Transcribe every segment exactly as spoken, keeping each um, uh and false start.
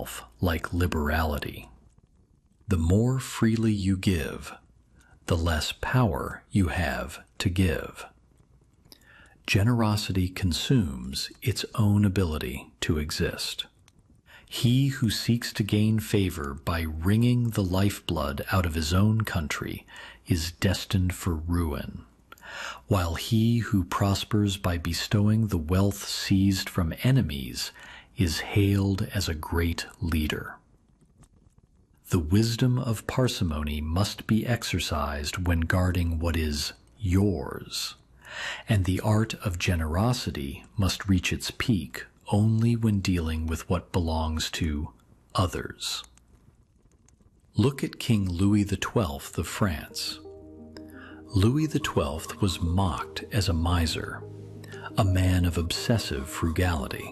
itself like liberality. The more freely you give, the less power you have to give. Generosity consumes its own ability to exist. He who seeks to gain favor by wringing the lifeblood out of his own country is destined for ruin, while he who prospers by bestowing the wealth seized from enemies is hailed as a great leader. The wisdom of parsimony must be exercised when guarding what is yours, and the art of generosity must reach its peak only when dealing with what belongs to others. Look at King Louis the Twelfth of France. Louis the Twelfth was mocked as a miser, a man of obsessive frugality.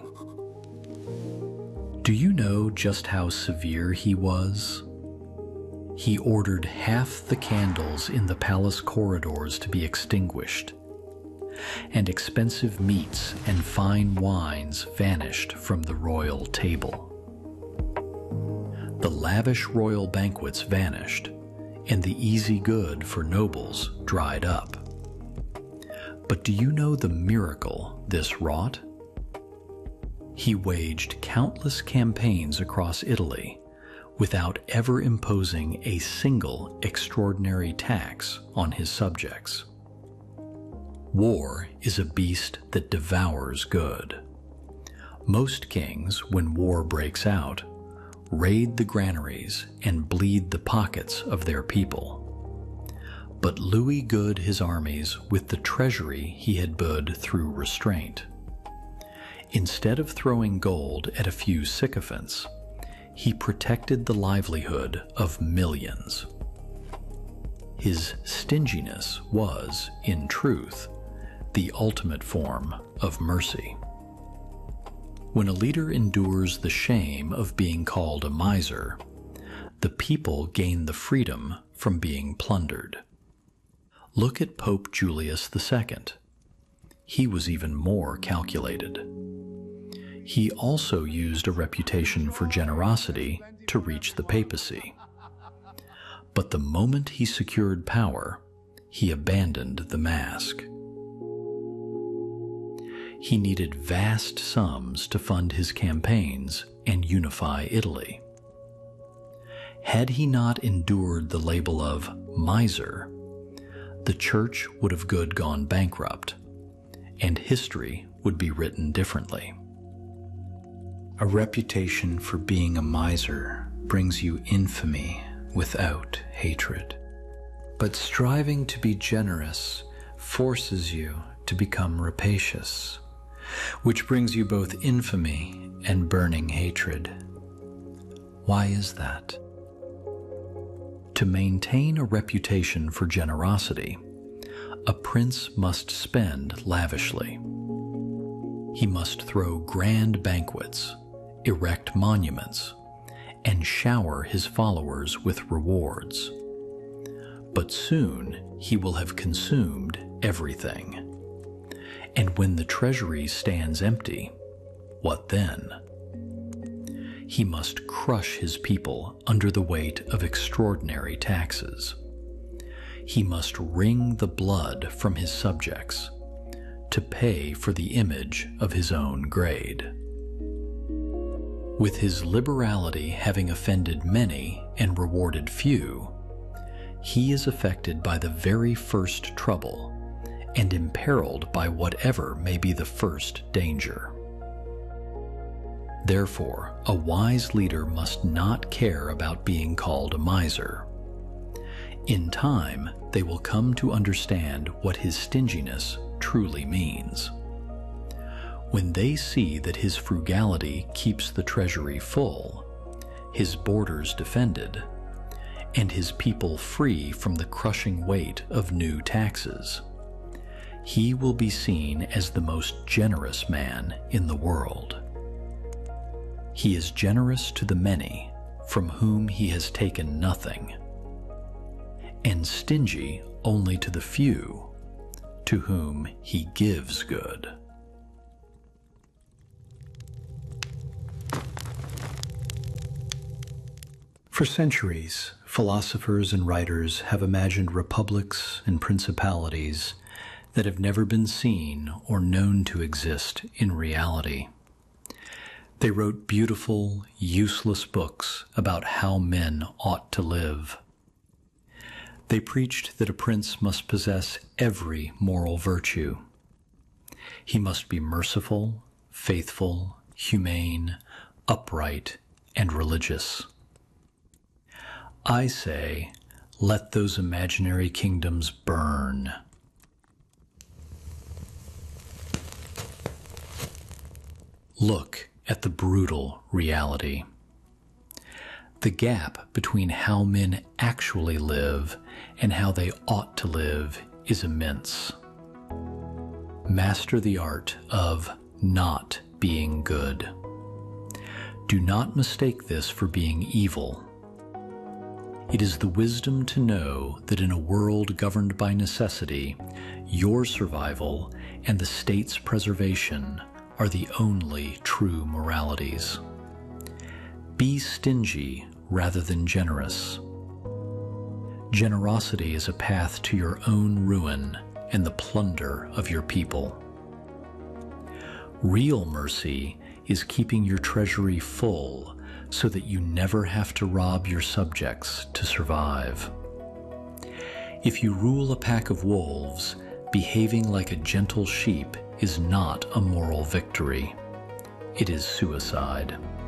Do you know just how severe he was? He ordered half the candles in the palace corridors to be extinguished, and expensive meats and fine wines vanished from the royal table. The lavish royal banquets vanished, and the easy good for nobles dried up. But do you know the miracle this wrought? He waged countless campaigns across Italy without ever imposing a single extraordinary tax on his subjects. War is a beast that devours good. Most kings, when war breaks out, raid the granaries and bleed the pockets of their people. But Louis good his armies with the treasury he had bud through restraint. Instead of throwing gold at a few sycophants, he protected the livelihood of millions. His stinginess was, in truth, the ultimate form of mercy. When a leader endures the shame of being called a miser, the people gain the freedom from being plundered. Look at Pope Julius the Second. He was even more calculated. He also used a reputation for generosity to reach the papacy. But the moment he secured power, he abandoned the mask. He needed vast sums to fund his campaigns and unify Italy. Had he not endured the label of miser, the church would have good gone bankrupt, and history would be written differently. A reputation for being a miser brings you infamy without hatred. But striving to be generous forces you to become rapacious, which brings you both infamy and burning hatred. Why is that? To maintain a reputation for generosity, a prince must spend lavishly. He must throw grand banquets, erect monuments, and shower his followers with rewards. But soon he will have consumed everything. And when the treasury stands empty, what then? He must crush his people under the weight of extraordinary taxes. He must wring the blood from his subjects to pay for the image of his own grade. With his liberality having offended many and rewarded few, he is affected by the very first trouble and imperiled by whatever may be the first danger. Therefore, a wise leader must not care about being called a miser. In time, they will come to understand what his stinginess truly means. When they see that his frugality keeps the treasury full, his borders defended, and his people free from the crushing weight of new taxes, he will be seen as the most generous man in the world. He is generous to the many, from whom he has taken nothing, and stingy only to the few, to whom he gives good. For centuries, philosophers and writers have imagined republics and principalities that have never been seen or known to exist in reality. They wrote beautiful, useless books about how men ought to live. They preached that a prince must possess every moral virtue. He must be merciful, faithful, humane, upright, and religious. I say, let those imaginary kingdoms burn. Look at the brutal reality. The gap between how men actually live and how they ought to live is immense. Master the art of not being good. Do not mistake this for being evil. It is the wisdom to know that in a world governed by necessity, your survival and the state's preservation are the only true moralities. Be stingy rather than generous. Generosity is a path to your own ruin and the plunder of your people. Real mercy is keeping your treasury full so that you never have to rob your subjects to survive. If you rule a pack of wolves, behaving like a gentle sheep is not a moral victory. It is suicide.